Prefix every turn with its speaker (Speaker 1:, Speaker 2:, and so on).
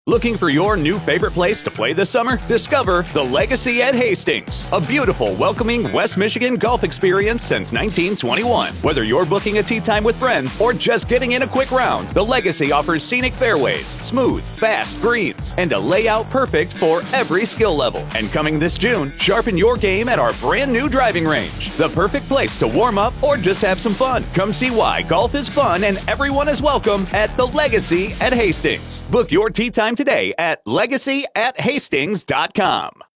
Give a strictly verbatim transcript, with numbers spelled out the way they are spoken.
Speaker 1: Looking for your new favorite place to play this summer? Discover The Legacy at Hastings, a beautiful, welcoming West Michigan golf experience since nineteen twenty-one. Whether you're booking a tee time with friends or just getting in a quick round, The Legacy offers scenic fairways, smooth, fast greens, and a layout perfect for every skill level. And coming this June, sharpen your game at our brand new driving range, the perfect place to warm up or just have some fun. Come see why golf is fun and everyone is welcome at The Legacy at Hastings. Book your tee time today at legacy at hastings dot com.